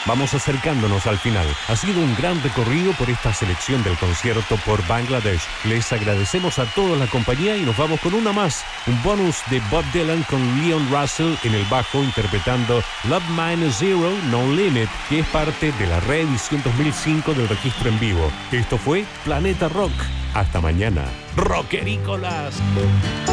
Vamos acercándonos al final. Ha sido un gran recorrido por esta selección del concierto por Bangladesh. Les agradecemos a todos la compañía y nos vamos con una más. Un bonus de Bob Dylan con Leon Russell en el bajo interpretando Love Minus Zero, No Limit, que es parte de la reedición 2005 del registro en vivo. Esto fue Planeta Rock. Hasta mañana. ¡Rockerícolas!